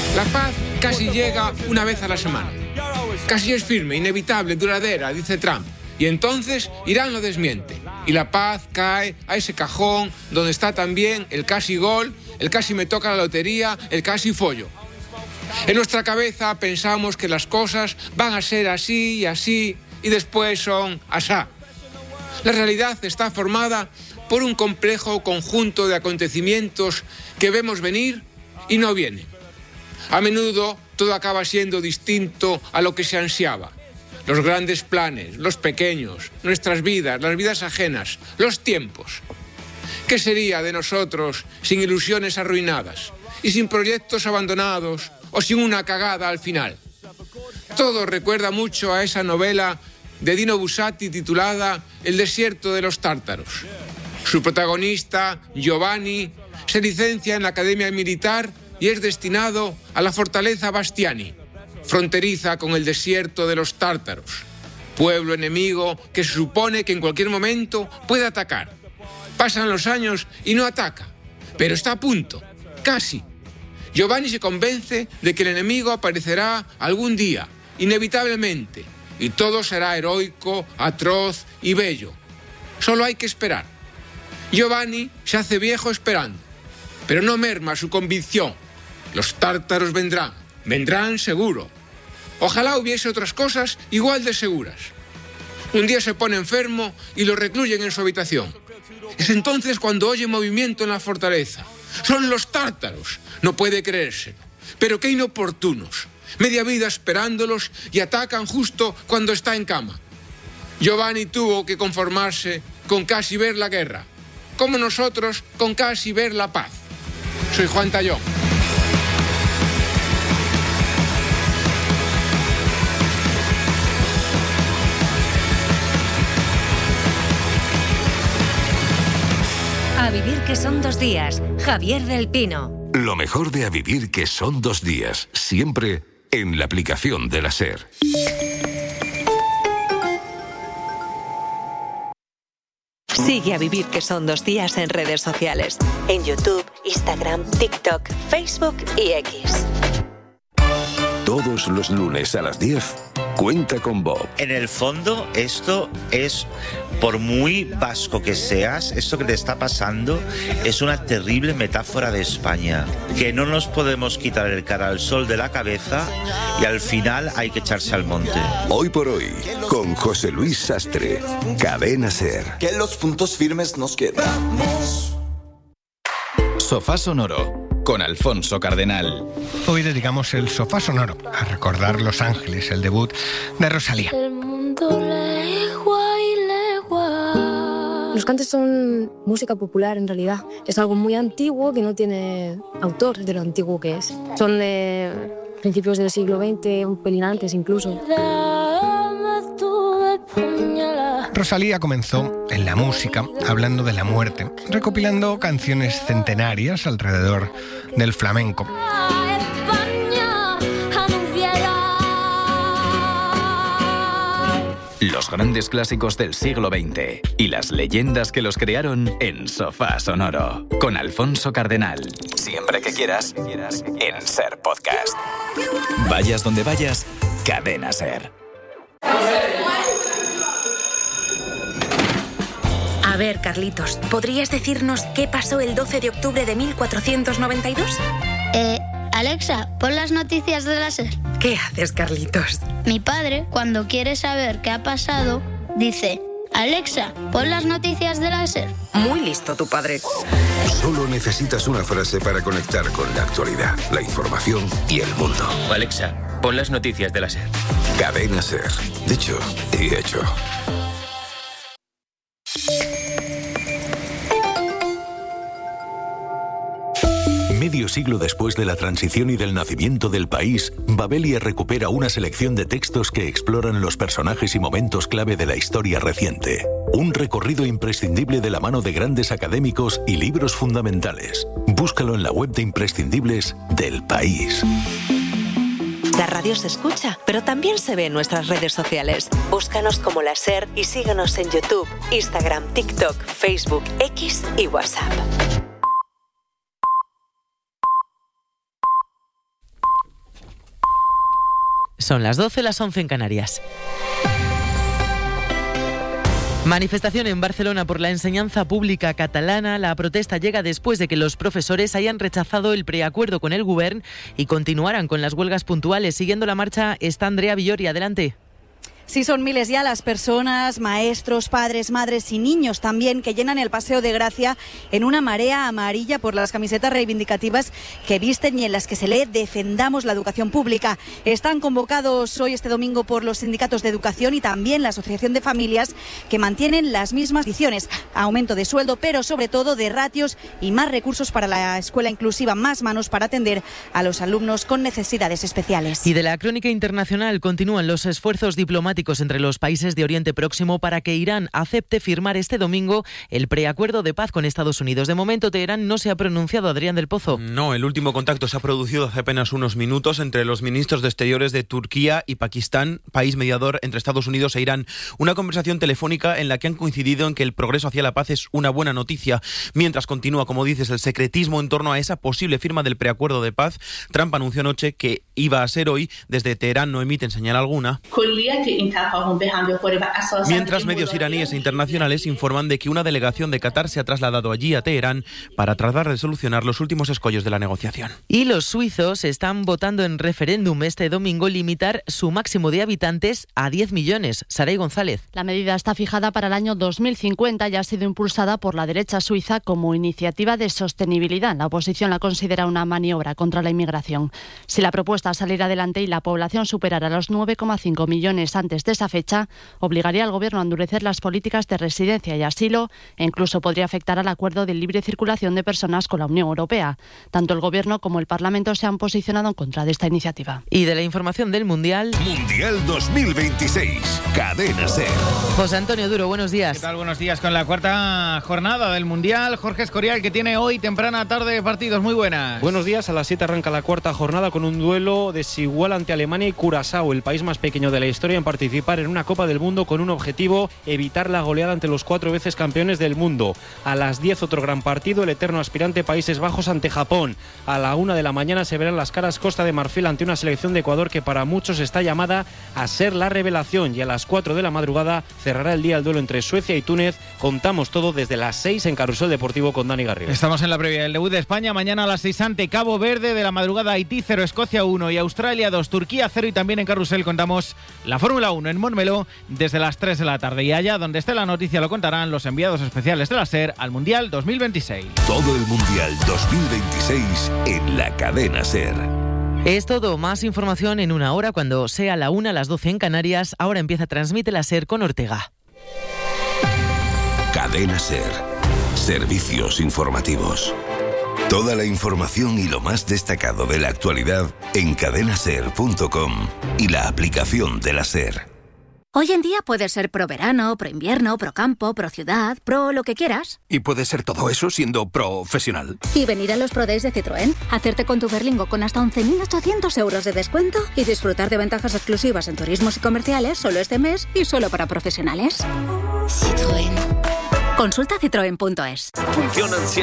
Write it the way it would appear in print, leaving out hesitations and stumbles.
La paz casi llega una vez a la semana. Casi es firme, inevitable, duradera, dice Trump. Y entonces Irán lo desmiente. Y la paz cae a ese cajón donde está también el casi gol, el casi me toca la lotería, el casi follo. En nuestra cabeza pensamos que las cosas van a ser así y así, y después son asá. La realidad está formada por un complejo conjunto de acontecimientos que vemos venir y no vienen. A menudo todo acaba siendo distinto a lo que se ansiaba. Los grandes planes, los pequeños, nuestras vidas, las vidas ajenas, los tiempos. ¿Qué sería de nosotros sin ilusiones arruinadas y sin proyectos abandonados o sin una cagada al final? Todo recuerda mucho a esa novela de Dino Buzzati titulada El desierto de los tártaros. Su protagonista, Giovanni, se licencia en la Academia Militar y es destinado a la fortaleza Bastiani, fronteriza con el desierto de los tártaros, pueblo enemigo que se supone que en cualquier momento puede atacar. Pasan los años y no ataca, pero está a punto, casi. Giovanni se convence de que el enemigo aparecerá algún día, inevitablemente, y todo será heroico, atroz y bello. Solo hay que esperar. Giovanni se hace viejo esperando, pero no merma su convicción. Los tártaros vendrán seguro. Ojalá hubiese otras cosas igual de seguras. Un día se pone enfermo y lo recluyen en su habitación. Es entonces cuando oye movimiento en la fortaleza. Son los tártaros. No puede creérselo. Pero qué inoportunos. Media vida esperándolos y atacan justo cuando está en cama. Giovanni tuvo que conformarse con casi ver la guerra, como nosotros con casi ver la paz. Soy Juan Tallón. A vivir que son 2 días. Javier del Pino. Lo mejor de A vivir que son 2 días. Siempre en la aplicación de la SER. Sigue A vivir que son 2 días en redes sociales. En YouTube, Instagram, TikTok, Facebook y X. Todos los lunes a las 10, Cuenta con Bob. En el fondo, esto es, por muy vasco que seas, esto que te está pasando es una terrible metáfora de España. Que no nos podemos quitar el cara al sol de la cabeza y al final hay que echarse al monte. Hoy por hoy, con José Luis Sastre, Cadena SER. Que los puntos firmes nos quedamos. Sofá Sonoro, con Alfonso Cardenal. Hoy dedicamos el Sofá Sonoro a recordar Los Ángeles, el debut de Rosalía. El mundo legua y legua. Los cantes son música popular en realidad. Es algo muy antiguo que no tiene autor de lo antiguo que es. Son de principios del siglo XX, un pelín antes incluso. Rosalía comenzó en la música hablando de la muerte, recopilando canciones centenarias alrededor del flamenco. Los grandes clásicos del siglo XX y las leyendas que los crearon en Sofá Sonoro, con Alfonso Cardenal. Siempre que quieras, en SER Podcast. Vayas donde vayas, Cadena SER. A ver, Carlitos, ¿podrías decirnos qué pasó el 12 de octubre de 1492? Alexa, pon las noticias de la SER. ¿Qué haces, Carlitos? Mi padre, cuando quiere saber qué ha pasado, dice: Alexa, pon las noticias de la SER. Muy listo tu padre. Solo necesitas una frase para conectar con la actualidad, la información y el mundo. Alexa, pon las noticias de la SER. Cadena SER. Dicho y hecho. Medio siglo después de la transición y del nacimiento del país, Babelia recupera una selección de textos que exploran los personajes y momentos clave de la historia reciente. Un recorrido imprescindible de la mano de grandes académicos y libros fundamentales. Búscalo en la web de imprescindibles del país. La radio se escucha, pero también se ve en nuestras redes sociales. Búscanos como La SER y síguenos en YouTube, Instagram, TikTok, Facebook, X y WhatsApp. Son las 12, las 11 en Canarias. Manifestación en Barcelona por la enseñanza pública catalana. La protesta llega después de que los profesores hayan rechazado el preacuerdo con el Govern y continuaran con las huelgas puntuales. Siguiendo la marcha está Andrea Villori. Adelante. Sí, son miles ya las personas, maestros, padres, madres y niños también, que llenan el Paseo de Gracia en una marea amarilla por las camisetas reivindicativas que visten y en las que se lee "Defendamos la educación pública". Están convocados hoy, este domingo, por los sindicatos de educación y también la Asociación de Familias, que mantienen las mismas visiones: aumento de sueldo, pero sobre todo de ratios y más recursos para la escuela inclusiva, más manos para atender a los alumnos con necesidades especiales. Y de la crónica internacional continúan los esfuerzos diplomáticos entre los países de Oriente Próximo para que Irán acepte firmar este domingo el preacuerdo de paz con Estados Unidos. De momento, Teherán no se ha pronunciado. Adrián del Pozo. No, el último contacto se ha producido hace apenas unos minutos entre los ministros de Exteriores de Turquía y Pakistán, país mediador entre Estados Unidos e Irán. Una conversación telefónica en la que han coincidido en que el progreso hacia la paz es una buena noticia. Mientras continúa, como dices, el secretismo en torno a esa posible firma del preacuerdo de paz, Trump anunció anoche que iba a ser hoy. Desde Teherán no emiten señal alguna. Mientras medios iraníes e internacionales informan de que una delegación de Qatar se ha trasladado allí a Teherán para tratar de solucionar los últimos escollos de la negociación. Y los suizos están votando en referéndum este domingo limitar su máximo de habitantes a 10 millones. Saray González. La medida está fijada para el año 2050 y ha sido impulsada por la derecha suiza como iniciativa de sostenibilidad. La oposición la considera una maniobra contra la inmigración. Si la propuesta saliera adelante y la población superara los 9,5 millones antes de esa fecha, obligaría al Gobierno a endurecer las políticas de residencia y asilo e incluso podría afectar al acuerdo de libre circulación de personas con la Unión Europea. Tanto el Gobierno como el Parlamento se han posicionado en contra de esta iniciativa. Y de la información del Mundial. Mundial 2026. Cadena SER. José Antonio Duro, buenos días. ¿Qué tal? Buenos días. Con la cuarta jornada del Mundial, Jorge Escorial, que tiene hoy temprana tarde partidos. Muy buenas. Buenos días. A las 7 arranca la cuarta jornada con un duelo desigual ante Alemania y Curazao, el país más pequeño de la historia en participar en una Copa del Mundo, con un objetivo: evitar la goleada ante los 4 veces campeones del mundo. A las 10 otro gran partido, el eterno aspirante Países Bajos ante Japón. A la 1 de la mañana se verán las caras Costa de Marfil ante una selección de Ecuador que para muchos está llamada a ser la revelación, y a las 4 de la madrugada cerrará el día el duelo entre Suecia y Túnez. Contamos todo desde las 6 en Carrusel Deportivo con Dani Garrido. Estamos en la previa del debut de España mañana a las 6 ante Cabo Verde. De la madrugada, Haití 0, Escocia 1 y Australia 2, Turquía 0. Y también en Carrusel contamos la Fórmula 1 en Montmeló desde las 3 de la tarde. Y allá donde esté la noticia lo contarán los enviados especiales de la SER al Mundial 2026. Todo el Mundial 2026 en la cadena SER. Es todo. Más información en una hora, cuando sea la 1, las 12 en Canarias. Ahora empieza Transmite la SER con Ortega. Cadena SER. Servicios informativos. Toda la información y lo más destacado de la actualidad en cadenaser.com y la aplicación de la SER. Hoy en día puedes ser pro verano, pro invierno, pro campo, pro ciudad, pro lo que quieras. Y puedes ser todo eso siendo profesional. Y venir a los Pro Days de Citroën, hacerte con tu Berlingo con hasta 11.800 euros de descuento y disfrutar de ventajas exclusivas en turismos y comerciales solo este mes y solo para profesionales. Citroën. Consulta citroen.es. Funcionan